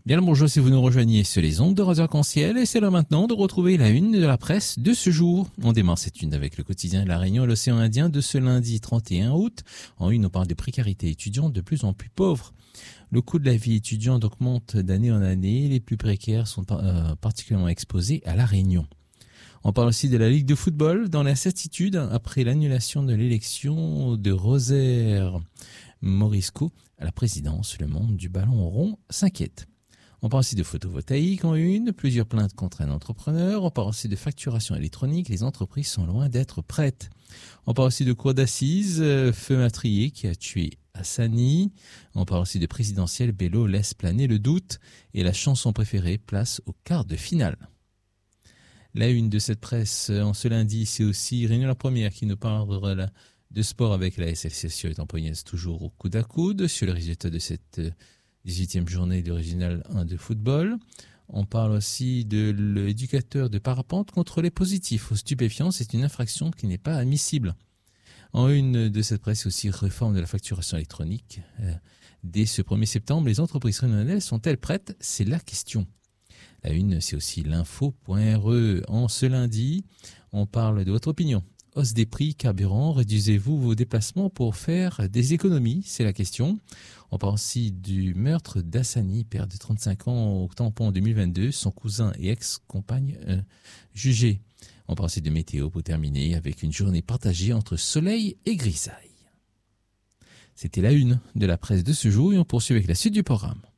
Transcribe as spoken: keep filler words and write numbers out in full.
Bien le bonjour si vous nous rejoignez sur les ondes de Radio Arc-en-Ciel et c'est l'heure maintenant de retrouver la une de la presse de ce jour. On démarre cette une avec le quotidien de La Réunion et l'Océan Indien de ce lundi trente et un août. En une, on parle de précarité étudiante de plus en plus pauvre. Le coût de la vie étudiante augmente d'année en année. Les plus précaires sont euh, particulièrement exposés à La Réunion. On parle aussi de la Ligue de football dans l'incertitude après l'annulation de l'élection de Rosaire Morisco à la présidence. Le monde du ballon rond s'inquiète. On parle aussi de photovoltaïque en une, plusieurs plaintes contre un entrepreneur. On parle aussi de facturation électronique. Les entreprises sont loin d'être prêtes. On parle aussi de cour d'assises, euh, feu meurtrier qui a tué Hassani. On parle aussi de présidentielle. Bello laisse planer le doute. Et la chanson préférée place au quart de finale. La une de cette presse en ce lundi, c'est aussi Réunion la Première qui nous parle de sport avec la S F C Sion et Tamponiaise toujours au coude à coude sur le résultat de cette dix-huitième journée de Régional un de football. On parle aussi de l'éducateur de parapente contre les positifs aux stupéfiants. C'est une infraction qui n'est pas admissible. En une de cette presse aussi, réforme de la facturation électronique. Euh, dès ce premier septembre, les entreprises réunionnaises sont-elles prêtes? C'est la question. La une, c'est aussi l'info point R E. En ce lundi, on parle de votre opinion. Hausse des prix, carburant, réduisez-vous vos déplacements pour faire des économies? C'est la question. On parle aussi du meurtre d'Hassani, père de trente-cinq ans au tampon en deux mille vingt-deux, son cousin et ex-compagne euh, jugés. On parle aussi de météo pour terminer avec une journée partagée entre soleil et grisaille. C'était la une de la presse de ce jour et on poursuit avec la suite du programme.